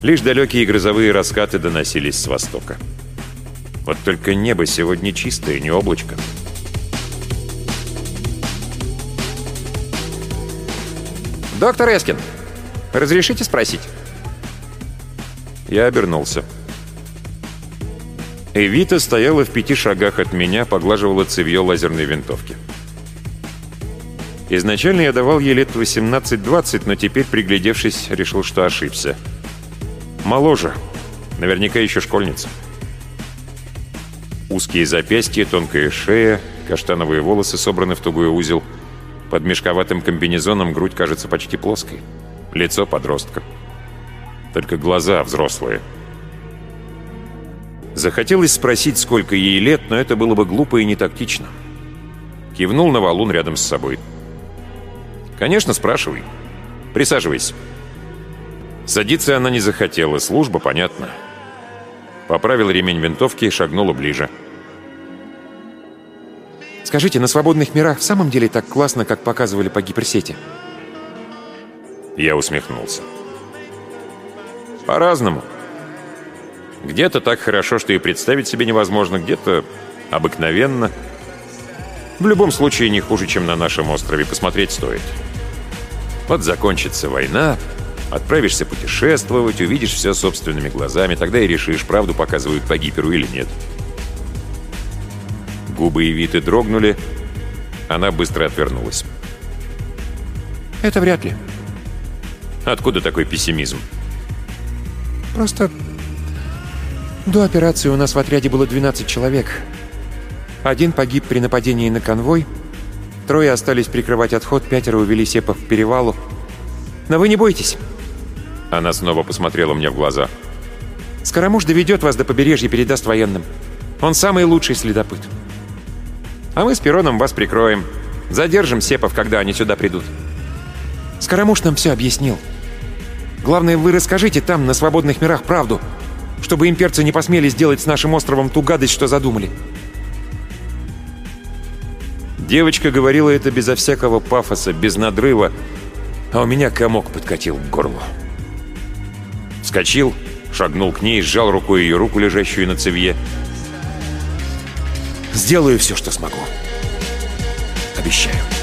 Лишь далекие грозовые раскаты доносились с востока. Вот только небо сегодня чистое, не облачко. «Доктор Эскин, разрешите спросить?» Я обернулся. Эвита стояла в 5 шагах от меня, поглаживала цевье лазерной винтовки. Изначально я давал ей лет 18-20, но теперь, приглядевшись, решил, что ошибся. Моложе. Наверняка еще школьница. Узкие запястья, тонкая шея, каштановые волосы собраны в тугой узел. Под мешковатым комбинезоном грудь кажется почти плоской. Лицо подростка. Только глаза взрослые. Захотелось спросить, сколько ей лет, но это было бы глупо и нетактично. Кивнул на валун рядом с собой. «Конечно, спрашивай. Присаживайся». Садиться она не захотела, служба, понятно. Поправил ремень винтовки и шагнула ближе. «Скажите, на свободных мирах в самом деле так классно, как показывали по гиперсети?» Я усмехнулся. По-разному. Где-то так хорошо, что и представить себе невозможно, где-то обыкновенно. В любом случае не хуже, чем на нашем острове, посмотреть стоит. Вот закончится война, отправишься путешествовать, увидишь все собственными глазами, тогда и решишь, правду показывают по гиперу или нет. Губы Эвиты дрогнули, она быстро отвернулась. «Это вряд ли. Откуда такой пессимизм? Просто до операции у нас в отряде было 12 человек. 1 погиб при нападении на конвой, 3 остались прикрывать отход, 5 увели сепов к перевалу. Но вы не бойтесь». Она снова посмотрела мне в глаза. «Скоромуш доведет вас до побережья, передаст военным. Он самый лучший следопыт. А мы с Пероном вас прикроем. Задержим сепов, когда они сюда придут. Скоромуш нам все объяснил. Главное, вы расскажите там, на свободных мирах, правду, чтобы имперцы не посмели сделать с нашим островом ту гадость, что задумали». Девочка говорила это безо всякого пафоса, без надрыва, а у меня комок подкатил к горлу. Вскочил, шагнул к ней, сжал рукой ее руку, лежащую на цевье. «Сделаю все, что смогу. Обещаю».